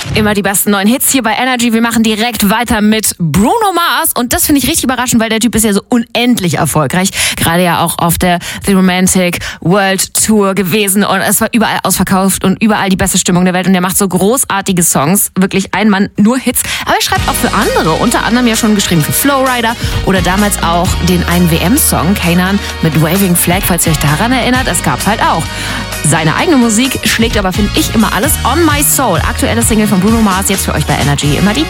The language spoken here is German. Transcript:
Immer die besten neuen Hits hier bei Energy. Wir machen direkt weiter mit Bruno Mars. Und das finde ich richtig überraschend, weil der Typ ist ja so unendlich erfolgreich. Gerade ja auch auf der The Romantic World Tour gewesen. Und es war überall ausverkauft und überall die beste Stimmung der Welt. Und der macht so großartige Songs. Wirklich ein Mann, nur Hits. Aber er schreibt auch für andere. Unter anderem ja schon geschrieben für Flowrider. Oder damals auch den einen WM-Song, Kanan, mit Waving Flag. Falls ihr euch daran erinnert, das gab's halt auch. Seine eigene Musik schlägt aber, finde ich, immer alles. On My Soul, aktuelle Single von Bruno Mars, jetzt für euch bei Energy. Immer die